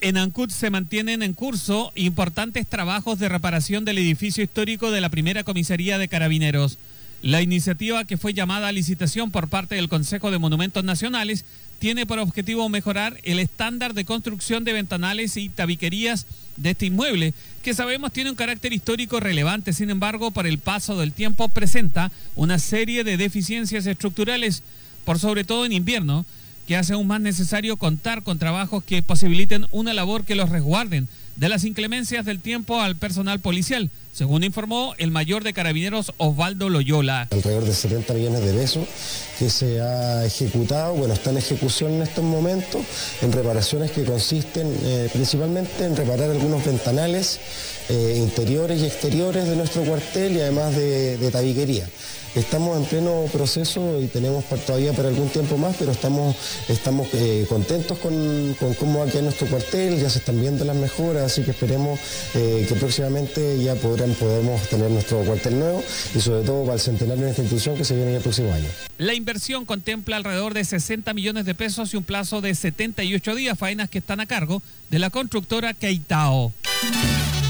En Ancud se mantienen en curso importantes trabajos de reparación del edificio histórico de la primera comisaría de Carabineros. La iniciativa, que fue llamada a licitación por parte del Consejo de Monumentos Nacionales, tiene por objetivo mejorar el estándar de construcción de ventanales y tabiquerías de este inmueble, que sabemos tiene un carácter histórico relevante. Sin embargo, por el paso del tiempo presenta una serie de deficiencias estructurales, por sobre todo en invierno, que hace aún más necesario contar con trabajos que posibiliten una labor que los resguarden de las inclemencias del tiempo al personal policial, según informó el mayor de Carabineros, Osvaldo Loyola. Alrededor de 70 millones de pesos que se ha ejecutado, está en ejecución en estos momentos, en reparaciones que consisten principalmente en reparar algunos ventanales interiores y exteriores de nuestro cuartel y además de tabiquería. Estamos en pleno proceso y tenemos todavía para algún tiempo más, pero estamos contentos con cómo va a quedar nuestro cuartel, ya se están viendo las mejoras, así que esperemos que próximamente ya podamos tener nuestro cuartel nuevo y sobre todo para el centenario de esta institución que se viene el próximo año. La inversión contempla alrededor de 60 millones de pesos y un plazo de 78 días, faenas que están a cargo de la constructora Keitao.